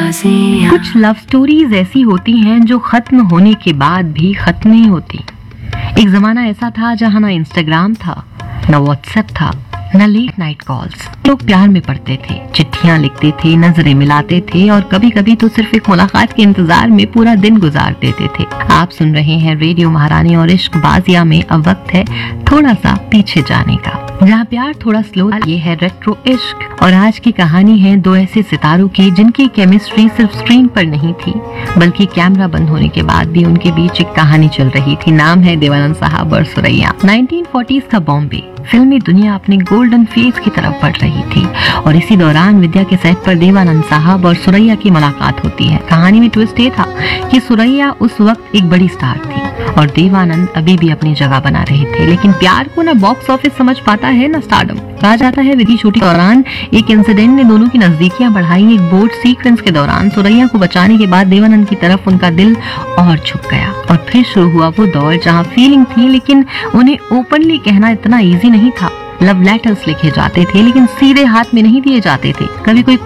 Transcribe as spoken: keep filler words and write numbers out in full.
कुछ love stories ऐसी होती हैं जो खत्म होने के बाद भी खत्म नहीं होती। एक जमाना ऐसा था जहां ना इंस्टाग्राम था, ना व्हाट्सएप था, ना लेट नाइट कॉल्स। लोग प्यार में पड़ते थे, चिट्ठियां लिखते थे, नजरें मिलाते थे और कभी कभी तो सिर्फ एक मुलाकात के इंतजार में पूरा दिन गुजार देते थे। आप सुन रहे हैं रेडियो महारानी और इश्क बाजिया में अब वक्त है थोड़ा सा पीछे जाने का, जहाँ प्यार थोड़ा स्लो। ये है रेट्रो इश्क और आज की कहानी है दो ऐसे सितारों की जिनकी केमिस्ट्री सिर्फ स्क्रीन पर नहीं थी बल्कि कैमरा बंद होने के बाद भी उनके बीच एक कहानी चल रही थी। नाम है देवानंद साहब और सुरैया। नाइनटीन फोर्टीज़ का बॉम्बे, फिल्मी दुनिया अपने गोल्डन फेज की तरफ बढ़ रही थी और इसी दौरान विद्या के सेट पर देवानंद साहब और सुरैया की मुलाकात होती है। कहानी में ट्विस्ट ये था कि सुरैया उस वक्त एक बड़ी स्टार थी और देवानंद अभी भी अपनी जगह बना रहे थे, लेकिन प्यार को ना बॉक्स ऑफिस समझ पाता है ना स्टारडम। कहा जाता है विधि शूटिंग के दौरान एक इंसिडेंट ने दोनों की नजदीकियां बढ़ाई। एक बोट सीक्वेंस के दौरान सुरैया को बचाने के बाद देवानंद की तरफ उनका दिल और झुक गया और फिर शुरू हुआ वो दौर जहां फीलिंग थी लेकिन उन्हें ओपनली कहना इतना इजी नहीं था। लव लेटर्स लिखे जाते थे लेकिन सीधे हाथ में नहीं दिए जाते थे। कभी कोई